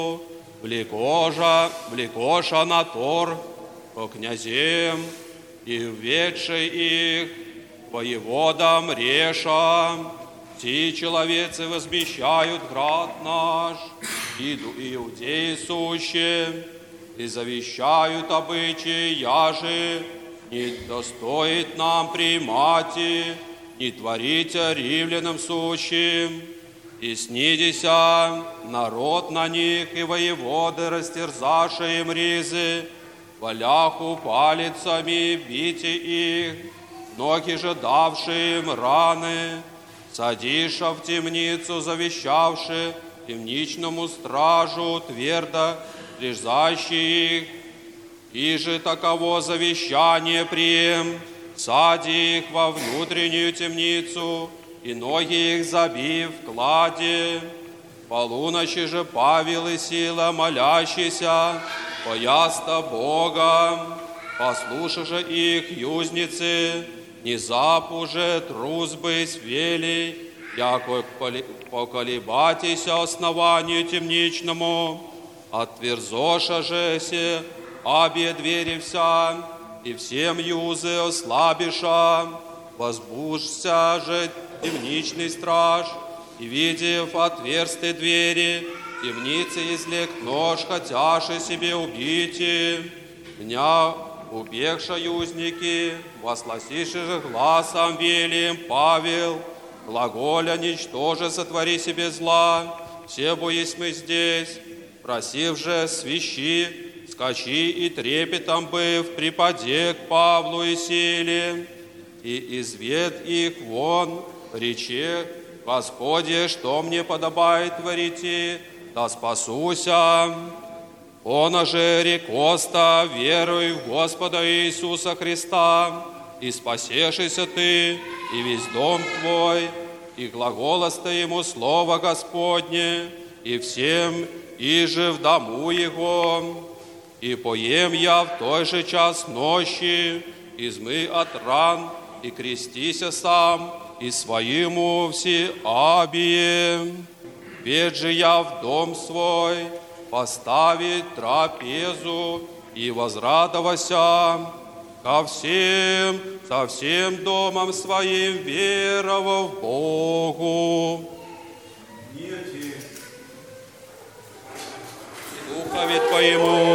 влекоша на тор по князем, и введший их воеводам реша. Ти человецы возмещают град наш, иду иудеи сущие, и завещают обычаи, яже не достоит нам примати, не творите римлянам сущим, и снидися народ на них, и воеводы, растерзаши им ризы, валяху палицами бите их, ноги же давши им раны, садиша в темницу, завещавши темничному стражу твердо лежащий их, и же таково завещание прием, сади их во внутреннюю темницу, и ноги их забив в кладе. Полуночи же Павел и Сила, молящийся, пояста Бога, послушай же их, юзницы, не запуже трузбы свели, яко поколебатися основанию темничному, отверзоша же се обе двери вся, и всем юзы ослабиша, возбужься же темничный страж, и, видев отверстые двери, темницы излег нож, хотяши себе убийте, дня убегша юзники, восласиши же гласом велием Павел, глаголя ничтоже сотвори себе зла, все бо есть мы здесь, просив же свищи, скачи и трепетом быв, припаде к Павлу и Силе, и извед их вон, рече, Господи, что мне подобает творите, да спасуся. Он же рекоста, веруй в Господа Иисуса Христа, и спасешься ты, и весь дом твой, и глаголоста ему слово Господне, и всем, и же в дому его. И поем я в той же час ночи, измы от ран, и крестися сам, и своему всеабие. Ведь же я в дом свой поставить трапезу и возрадовася ко всем, со всем домом своим веровав Богу. Духове Твоему